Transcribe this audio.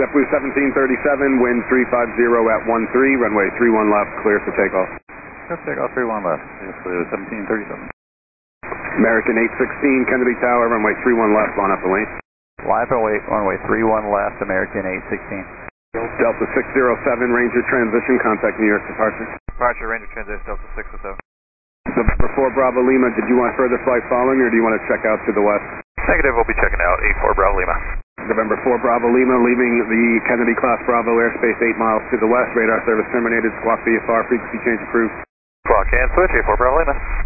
JetBlue 1737, wind 350 at 13, runway 31 left, clear for takeoff. Clear for takeoff, 31 left, JetBlue 1737. American 816, Kennedy Tower, runway 31 left, on up the lane. Live runway 31 left, American 816. Delta 607, Ranger transition, contact New York departure. Departure, Ranger transition, Delta 607. November 4 Bravo Lima, did you want further flight following or do you want to check out to the west? Negative, we'll be checking out, 84 Bravo Lima. November 4 Bravo Lima, leaving the Kennedy class Bravo airspace 8 miles to the west, radar service terminated, squawk VFR, frequency change approved. Squawk and switch, 84 Bravo Lima.